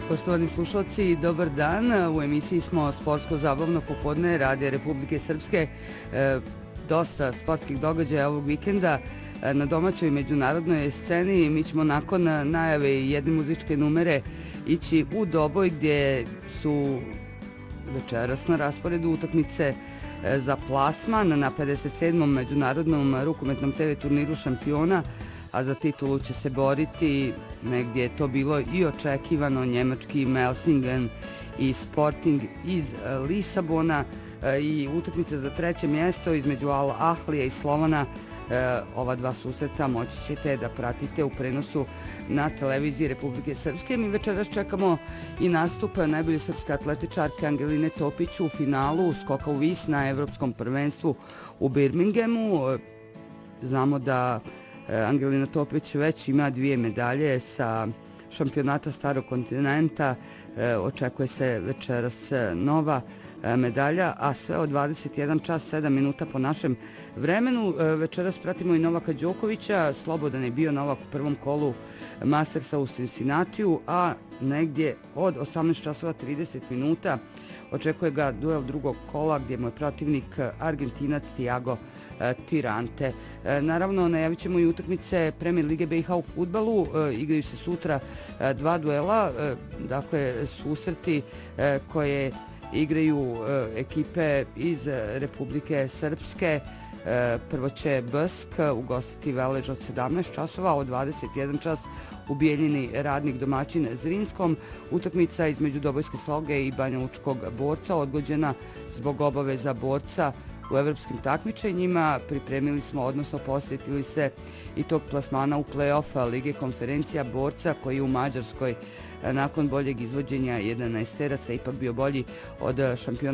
Poštovani slušalci, dobar dan. U emisiji smo Sportsko-zabavno popodne Radija Republike Srpske. Dosta sportskih događaja ovog vikenda na domaćoj i međunarodnoj sceni. Mi ćemo nakon najave i jedne muzičke numere ići u Doboj gdje su večeras na rasporedu utakmice za plasman na 57. međunarodnom rukometnom TV turniru šampiona, a za titulu će se boriti, negdje je to bilo i očekivano, njemački Melsingen i Sporting iz Lisabona i utakmice za treće mjesto između Al Ahlija i Slovana. Ova dva susreta moći ćete da pratite u prenosu na televiziji Republike Srpske. Mi večeras čekamo i nastup najbolje srpske atletičarke Angeline Topić u finalu skoka u vis na Evropskom prvenstvu u Birminghamu. Znamo da Angelina Topić već ima 2 medalje sa šampionata Starog kontinenta. Očekuje se večeras nova medalja, a sve od 21 čas 7 minuta po našem vremenu. Večeras pratimo i Novaka Đokovića. Slobodan je bio Novak u prvom kolu Mastersa u Cincinnatiju, a negdje od 18 časova 30 minuta očekuje ga duel drugog kola gdje mu je protivnik Argentinac Thiago Tirante. Naravno, najavit ćemo i utakmice Premier Lige BiH u fudbalu. Igraju se sutra 2 duela, dakle susreti koje igraju ekipe iz Republike Srpske. Prvo će Bsk ugostiti Velež od 17 časova, od 21 čas u Bijeljini Radnik domaćin Zrinskom. Utakmica između Dobojske Sloge i Banja Lučkog Borca odgođena zbog obaveza Borca u evropskim takmičenjima. Pripremili smo, odnosno posjetili se i tog plasmana u play-off Lige konferencija Borca koji je u Mađarskoj nakon boljeg izvođenja 11 ipak bio bolji od šampiona